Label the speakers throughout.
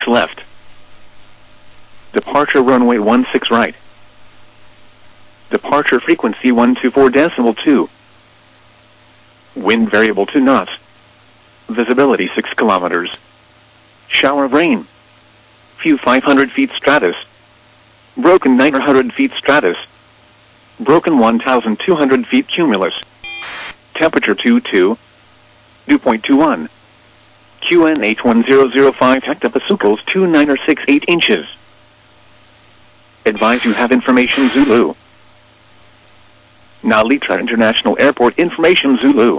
Speaker 1: left. Departure runway 16 right. Departure frequency 124.2. Wind variable 2 knots. Visibility 6 kilometers. Shower of rain. Few 500 feet stratus. Broken 900 feet stratus. Broken 1,200 feet cumulus. Temperature 22. Dew point 21. QNH1005 hectopascals 2968 inches. Advise you have information Zulu. Nalitra International Airport information Zulu.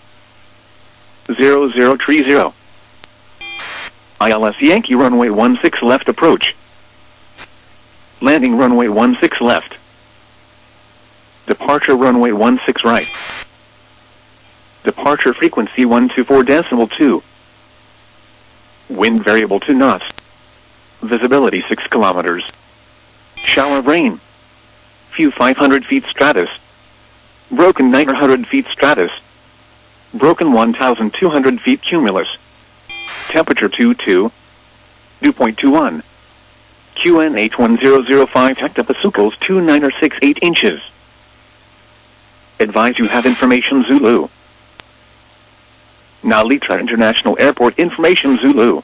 Speaker 1: 0030. ILS Yankee runway 16 left approach. Landing runway 16 left. Departure runway 16 right. Departure frequency 124.2. Wind variable 2 knots. Visibility 6 kilometers. Shower of rain. Few 500 feet stratus. Broken 900 feet stratus. Broken 1,200 feet cumulus. Temperature 22. Dew point 21. QNH1005 hectopascals 2968 inches. Advise you have information Zulu. Nalitra International Airport information Zulu.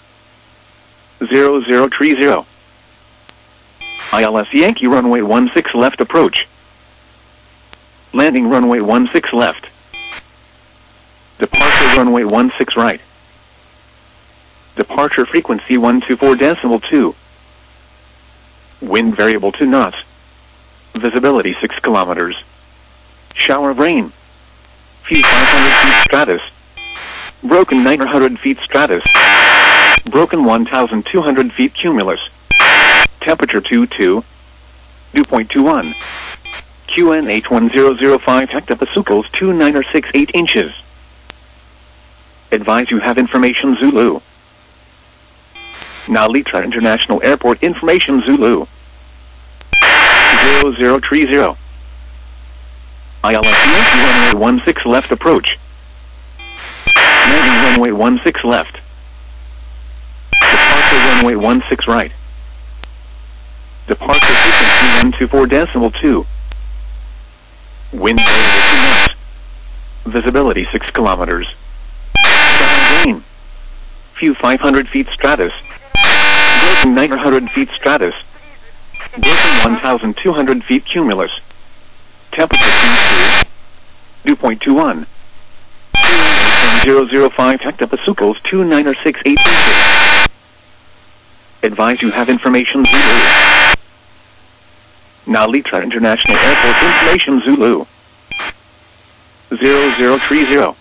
Speaker 1: 0030. ILS Yankee runway 16 left approach. Landing runway 16 left. Departure runway 16 right. Departure frequency 124.2. Wind variable 2 knots. Visibility 6 kilometers. Shower of rain. Few 500 feet stratus. Broken 900 feet stratus. Broken 1,200 feet cumulus. Temperature 22. Dew point 21. QNH1005 hectopascals 2968 inches. Advise you have information Zulu. Nalitra International Airport information Zulu. 0030. ILS Yankee runway 16 left approach. Landing runway 16 left. Departure runway 16 right. Departure frequency 124.2. Wind variable 2 knots. Visibility 6 kilometers. Shower of rain. Few 500 feet stratus. Broken 900 feet stratus. Broken 1,200 feet cumulus. Temperature 22. Dew point 21. 005 hectopascals 2968 inches. Advise you have information Zulu. Nalitra International Airport information Zulu. 0030.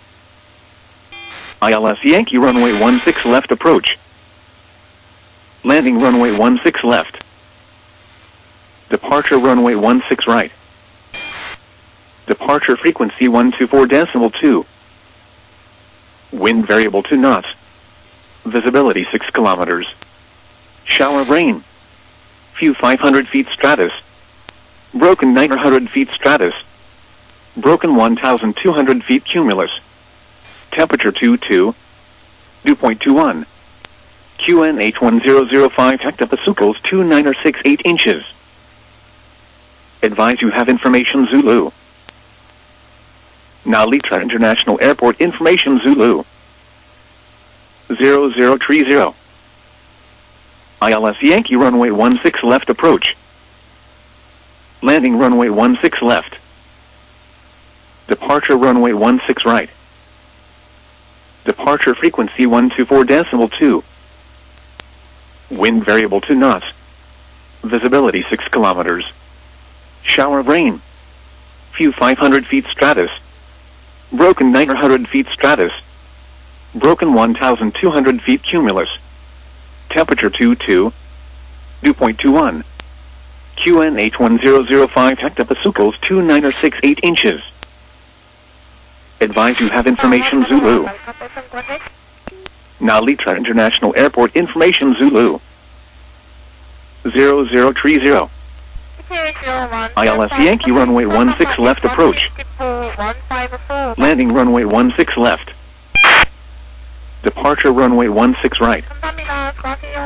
Speaker 1: ILS Yankee runway 16 left approach. Landing runway 16 left. Departure runway 16 right. Departure frequency 124.2. Wind variable 2 knots. Visibility 6 kilometers. Shower of rain. Few 500 feet stratus. Broken 900 feet stratus. Broken 1,200 feet cumulus. Temperature 22. Dew point 21. QNH1005 hectopascals 2968 inches. Advise you have information Zulu. Nalitra International Airport information Zulu. 0030. ILS Yankee runway 16 left approach. Landing runway 16 left. Departure runway 16 right. Departure frequency 124.2. Wind variable 2 knots. Visibility 6 kilometers. Shower of rain. Few 500 feet stratus. Broken 900 feet stratus. Broken 1,200 feet cumulus. Temperature 22. Dew point 21. QNH1005 hectopascals 2968 inches. Advise you have information Zulu. Nalitra International Airport information Zulu. 0030. ILS Yankee runway 16 left approach. Landing runway 16 left. Departure runway 16 right.